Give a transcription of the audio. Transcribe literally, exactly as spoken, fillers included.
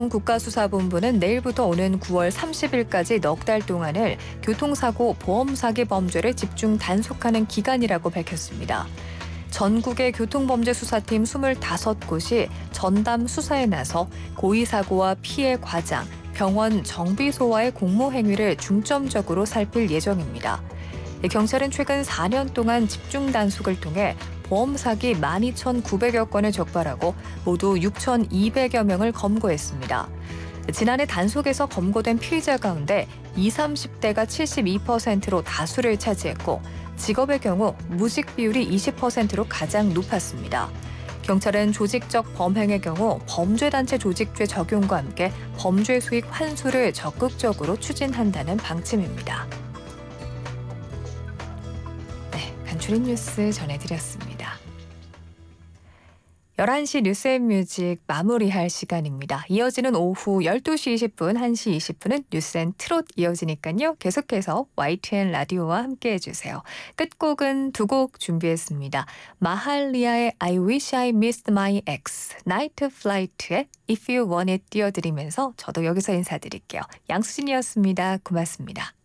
국가수사본부는 내일부터 오는 구월 삼십일까지 넉 달 동안을 교통사고 보험 사기 범죄를 집중 단속하는 기간이라고 밝혔습니다. 전국의 교통범죄 수사팀 이십오 곳이 전담 수사에 나서 고의사고와 피해 과장, 병원 정비소와의 공모 행위를 중점적으로 살필 예정입니다. 경찰은 최근 사 년 동안 집중 단속을 통해 보험 사기 만 이천구백여 건을 적발하고 모두 육천이백여 명을 검거했습니다. 지난해 단속에서 검거된 피의자 가운데 이십, 삼십 대가 칠십이 퍼센트로 다수를 차지했고 직업의 경우 무직 비율이 이십 퍼센트로 가장 높았습니다. 경찰은 조직적 범행의 경우 범죄단체 조직죄 적용과 함께 범죄 수익 환수를 적극적으로 추진한다는 방침입니다. 네, 간추린 뉴스 전해드렸습니다. 열한 시 뉴스앤뮤직 마무리할 시간입니다. 이어지는 오후 열두 시 이십 분, 한 시 이십 분은 뉴스앤트롯 이어지니까요. 계속해서 와이티엔 라디오와 함께해 주세요. 끝곡은 두 곡 준비했습니다. 마할리아의 I Wish I Missed My Ex, 나이트 플라이트의 If You Want It 띄워드리면서 저도 여기서 인사드릴게요. 양수진이었습니다. 고맙습니다.